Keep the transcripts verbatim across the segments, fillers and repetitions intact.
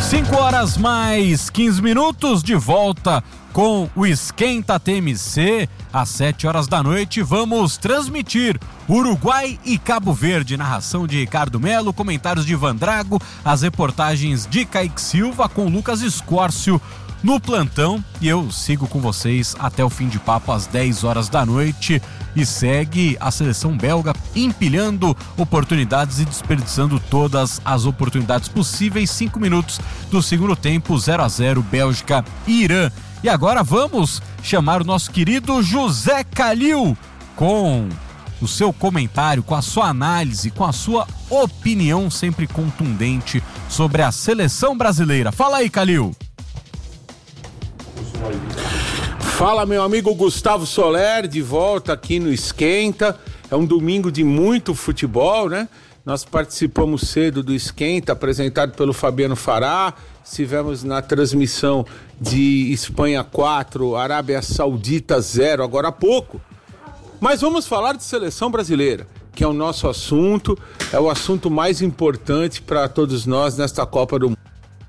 cinco horas mais quinze minutos, de volta com o Esquenta T M C. Às sete horas da noite vamos transmitir Uruguai e Cabo Verde, narração de Ricardo Melo, comentários de Ivan Drago, as reportagens de Kaique Silva com Lucas Escórcio no plantão, e eu sigo com vocês até o fim de papo às dez horas da noite. E segue a seleção belga empilhando oportunidades e desperdiçando todas as oportunidades possíveis. Cinco minutos do segundo tempo, zero a zero, Bélgica e Irã. E agora vamos chamar o nosso querido José Calil com o seu comentário, com a sua análise, com a sua opinião sempre contundente sobre a seleção brasileira. Fala aí, Calil. Fala, meu amigo Gustavo Soler, de volta aqui no Esquenta. É um domingo de muito futebol, né? Nós participamos cedo do Esquenta, apresentado pelo Fabiano Fará. Estivemos na transmissão de Espanha quatro, Arábia Saudita zero, agora há pouco. Mas vamos falar de seleção brasileira, que é o nosso assunto, é o assunto mais importante para todos nós nesta Copa do Mundo.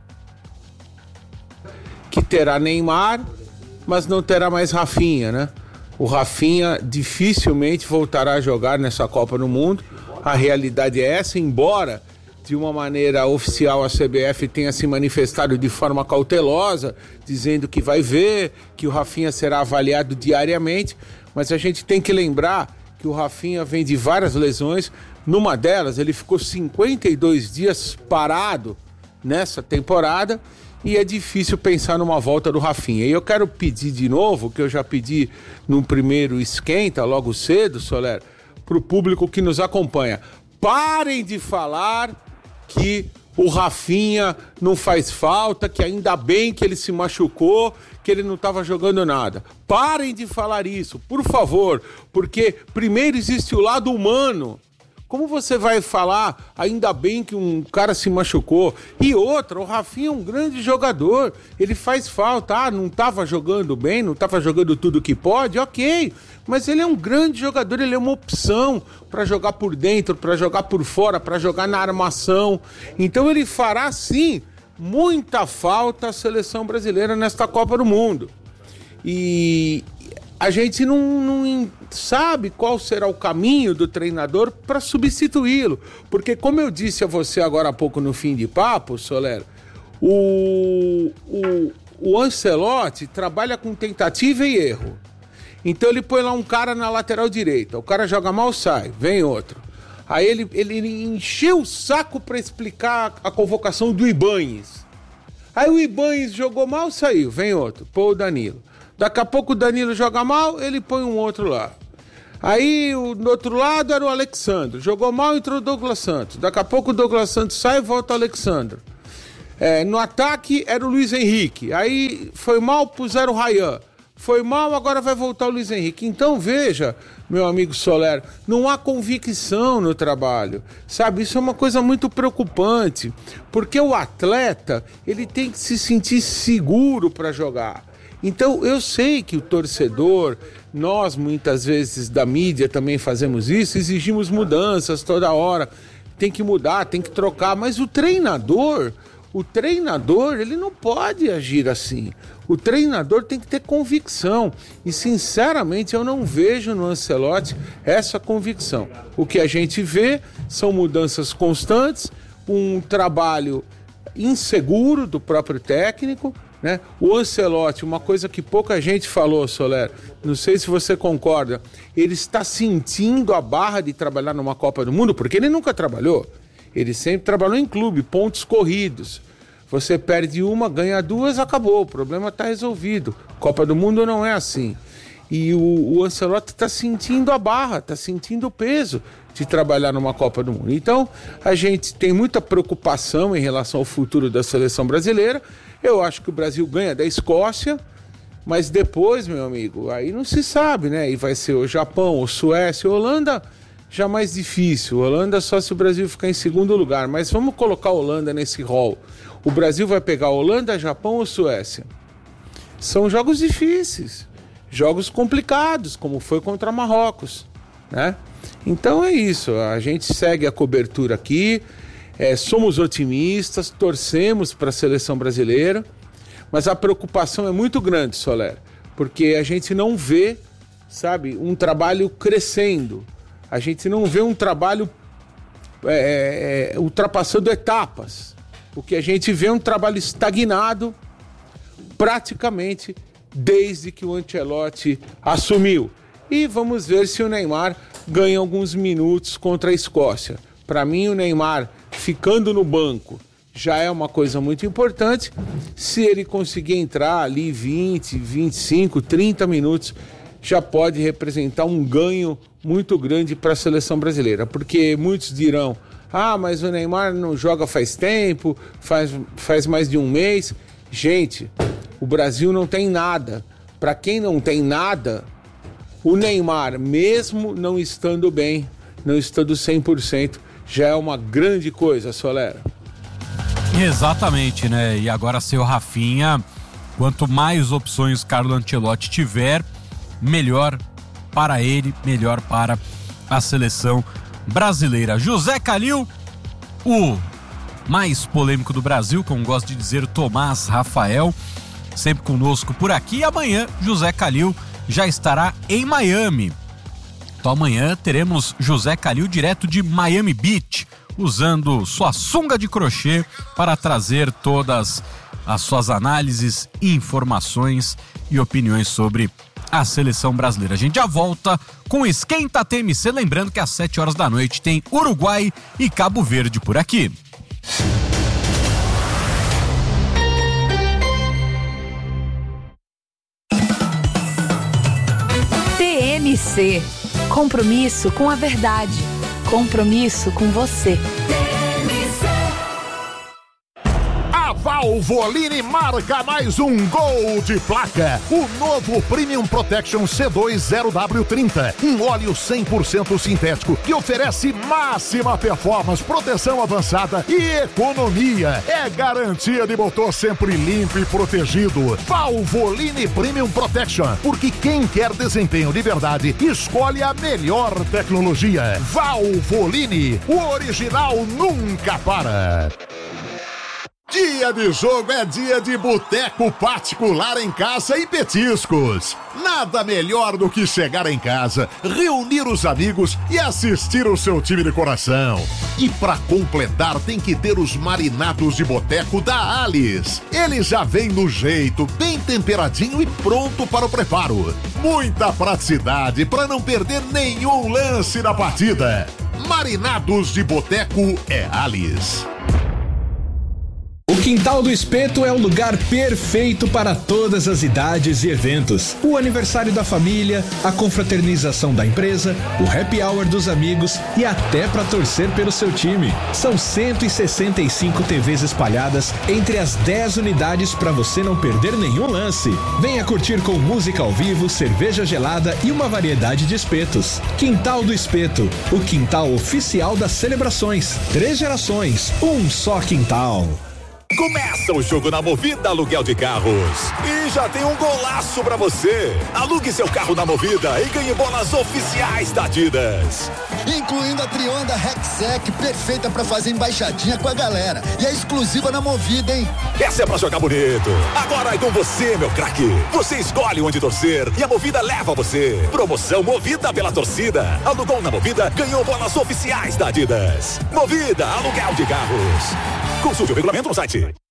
Que terá Neymar, mas não terá mais Rafinha, né? O Rafinha dificilmente voltará a jogar nessa Copa do Mundo. A realidade é essa, embora de uma maneira oficial a C B F tenha se manifestado de forma cautelosa, dizendo que vai ver, que o Rafinha será avaliado diariamente, mas a gente tem que lembrar que o Rafinha vem de várias lesões. Numa delas, ele ficou cinquenta e dois dias parado nessa temporada, e é difícil pensar numa volta do Rafinha. E eu quero pedir de novo, que eu já pedi no primeiro Esquenta, logo cedo, Soler, para o público que nos acompanha. Parem de falar que o Rafinha não faz falta, que ainda bem que ele se machucou, que ele não estava jogando nada. Parem de falar isso, por favor, porque primeiro existe o lado humano. Como você vai falar, ainda bem que um cara se machucou? E outra, o Rafinha é um grande jogador, ele faz falta. Ah, não estava jogando bem, não estava jogando tudo que pode, ok. Mas ele é um grande jogador, ele é uma opção para jogar por dentro, para jogar por fora, para jogar na armação. Então ele fará, sim, muita falta à seleção brasileira nesta Copa do Mundo. E a gente não, não sabe qual será o caminho do treinador para substituí-lo. Porque, como eu disse a você agora há pouco no fim de papo, Soler, o, o, o Ancelotti trabalha com tentativa e erro. Então ele põe lá um cara na lateral direita, o cara joga mal, sai, vem outro. Aí ele, ele encheu o saco para explicar a convocação do Ibañez. Aí o Ibañez jogou mal, saiu, vem outro, pô o Danilo. Daqui a pouco o Danilo joga mal, ele põe um outro lá. Aí, o, do outro lado era o Alexandre. Jogou mal, entrou o Douglas Santos. Daqui a pouco o Douglas Santos sai e volta o Alexandre. É, no ataque era o Luiz Henrique. Aí foi mal, puseram o Ryan. Foi mal, agora vai voltar o Luiz Henrique. Então, veja, meu amigo Soler, não há convicção no trabalho. Sabe, isso é uma coisa muito preocupante. Porque o atleta, ele tem que se sentir seguro para jogar. Então eu sei que o torcedor, nós muitas vezes da mídia também fazemos isso, exigimos mudanças toda hora, tem que mudar, tem que trocar, mas o treinador, o treinador ele não pode agir assim, o treinador tem que ter convicção e sinceramente eu não vejo no Ancelotti essa convicção. O que a gente vê são mudanças constantes, um trabalho inseguro do próprio técnico, né? O Ancelotti, uma coisa que pouca gente falou, Soler, não sei se você concorda, ele está sentindo a barra de trabalhar numa Copa do Mundo, porque ele nunca trabalhou, ele sempre trabalhou em clube, pontos corridos, você perde uma, ganha duas, acabou, o problema está resolvido. Copa do Mundo não é assim. E o, o Ancelotti está sentindo a barra, está sentindo o peso de trabalhar numa Copa do Mundo. Então, a gente tem muita preocupação em relação ao futuro da seleção brasileira. Eu acho que o Brasil ganha da Escócia, mas depois, meu amigo, aí não se sabe, né? E vai ser o Japão, ou Suécia, Holanda, já mais difícil. Holanda só se o Brasil ficar em segundo lugar. Mas vamos colocar a Holanda nesse rol. O Brasil vai pegar Holanda, Japão ou Suécia? São jogos difíceis, jogos complicados, como foi contra Marrocos, né? Então é isso, a gente segue a cobertura aqui. É, somos otimistas, torcemos para a seleção brasileira, mas a preocupação é muito grande, Soler, porque a gente não vê, sabe, um trabalho crescendo, a gente não vê um trabalho é, é, ultrapassando etapas. O que a gente vê é um trabalho estagnado praticamente desde que o Ancelotti assumiu. E vamos ver se o Neymar ganha alguns minutos contra a Escócia. Para mim, o Neymar ficando no banco já é uma coisa muito importante. Se ele conseguir entrar ali vinte, vinte e cinco, trinta minutos, já pode representar um ganho muito grande para a seleção brasileira. Porque muitos dirão, ah, mas o Neymar não joga faz tempo, faz, faz mais de um mês. Gente, o Brasil não tem nada. Para quem não tem nada, o Neymar, mesmo não estando bem, não estando cem por cento, já é uma grande coisa, Solera. Exatamente, né? E agora seu Rafinha, quanto mais opções Carlo Ancelotti tiver, melhor para ele, melhor para a seleção brasileira. José Calil, o mais polêmico do Brasil, como gosta de dizer Tomás Rafael, sempre conosco por aqui. E amanhã, José Calil já estará em Miami. Então amanhã teremos José Calil direto de Miami Beach, usando sua sunga de crochê para trazer todas as suas análises, informações e opiniões sobre a seleção brasileira. A gente já volta com o Esquenta T M C, lembrando que às sete horas da noite tem Uruguai e Cabo Verde por aqui. T M C. Compromisso com a verdade. Compromisso com você. A Valvoline marca mais um gol de placa. O novo Premium Protection C dois zero W trinta. Um óleo cem por cento sintético que oferece máxima performance, proteção avançada e economia. É garantia de motor sempre limpo e protegido. Valvoline Premium Protection. Porque quem quer desempenho de verdade, escolhe a melhor tecnologia. Valvoline. O original nunca para. Dia de jogo é dia de boteco particular em casa e petiscos. Nada melhor do que chegar em casa, reunir os amigos e assistir o seu time de coração. E pra completar tem que ter os marinados de boteco da Alice. Ele já vem no jeito, bem temperadinho e pronto para o preparo. Muita praticidade para não perder nenhum lance da partida. Marinados de boteco é Alice. O Quintal do Espeto é o lugar perfeito para todas as idades e eventos. O aniversário da família, a confraternização da empresa, o happy hour dos amigos e até para torcer pelo seu time. São cento e sessenta e cinco T Vs espalhadas entre as dez unidades para você não perder nenhum lance. Venha curtir com música ao vivo, cerveja gelada e uma variedade de espetos. Quintal do Espeto, o quintal oficial das celebrações. Três gerações, um só quintal. Começa o jogo na Movida Aluguel de Carros. E já tem um golaço pra você. Alugue seu carro na Movida e ganhe bolas oficiais da Adidas. Incluindo a Trionda Rexec, perfeita pra fazer embaixadinha com a galera. E é exclusiva na Movida, hein? Essa é pra jogar bonito. Agora é com você, meu craque. Você escolhe onde torcer e a Movida leva você. Promoção Movida pela torcida. Alugou na Movida, ganhou bolas oficiais da Adidas. Movida Aluguel de Carros. Consulte o regulamento no site.